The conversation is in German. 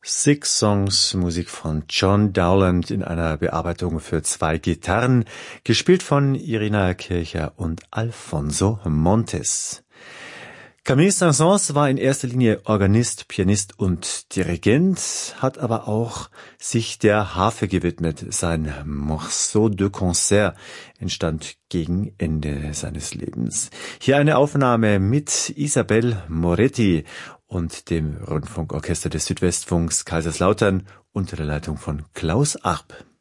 Six Songs, Musik von John Dowland in einer Bearbeitung für 2 Gitarren, gespielt von Irina Kircher und Alfonso Montes. Camille Saint-Saëns war in erster Linie Organist, Pianist und Dirigent, hat aber auch sich der Harfe gewidmet. Sein Morceau de Concert entstand gegen Ende seines Lebens. Hier eine Aufnahme mit Isabel Moretti und dem Rundfunkorchester des Südwestfunks Kaiserslautern unter der Leitung von Klaus Arp.